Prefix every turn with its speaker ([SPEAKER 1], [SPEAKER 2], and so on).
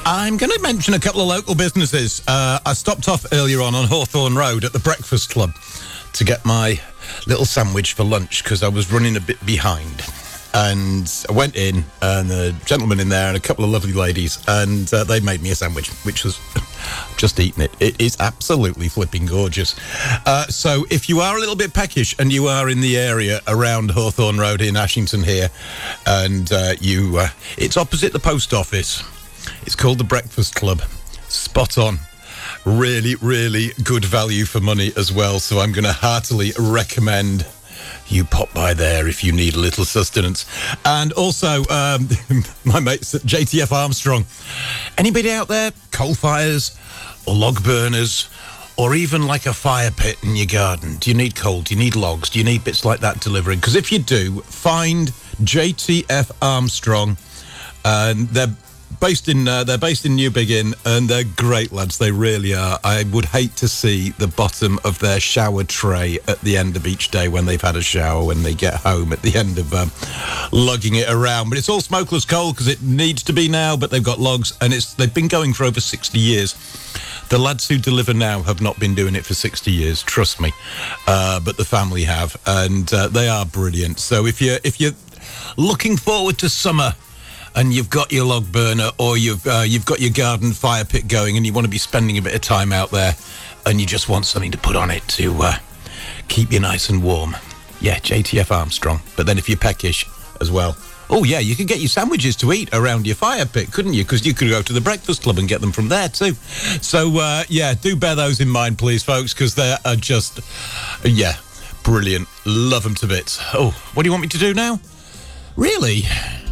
[SPEAKER 1] I'm going to mention a couple of local businesses. I stopped off earlier on Hawthorne Road at the Breakfast Club to get my little sandwich for lunch because I was running a bit behind. And I went in, and a gentleman in there and a couple of lovely ladies, and they made me a sandwich, which was just eating it. It is absolutely flipping gorgeous. So if you are a little bit peckish and you are in the area around Hawthorne Road in Ashington here, and it's opposite the post office. It's called the Breakfast Club. Spot on. Really, really good value for money as well. So I'm going to heartily recommend you pop by there if you need a little sustenance. And also, my mates at JTF Armstrong. Anybody out there? Coal fires or log burners or even like a fire pit in your garden? Do you need coal? Do you need logs? Do you need bits like that delivering? Because if you do, find JTF Armstrong. And they're based in New Biggin, and they're great lads. They really are. I would hate to see the bottom of their shower tray at the end of each day when they've had a shower, when they get home at the end of lugging it around. But it's all smokeless coal because it needs to be now, but they've got logs, and they've been going for over 60 years. The lads who deliver now have not been doing it for 60 years, trust me. But the family have, and they are brilliant. So if you're looking forward to summer, and you've got your log burner or you've got your garden fire pit going and you want to be spending a bit of time out there and you just want something to put on it to keep you nice and warm. Yeah, JTF Armstrong. But then if you're peckish as well, oh yeah, you could get your sandwiches to eat around your fire pit, couldn't you? Because you could go to the Breakfast Club and get them from there too. So, yeah, do bear those in mind, please, folks, because they are just, brilliant. Love them to bits. Oh, what do you want me to do now? Really?